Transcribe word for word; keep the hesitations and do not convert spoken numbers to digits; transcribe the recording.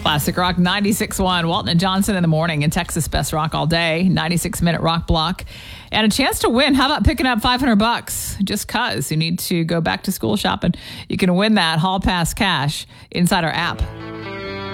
Classic Rock ninety-six point one. Walton and Johnson in the morning in Texas Best Rock all day. ninety-six minute rock block. And a chance to win. How about picking up five hundred bucks? Just cuz you need to go back to school shopping. You can win that Hall Pass cash inside our app.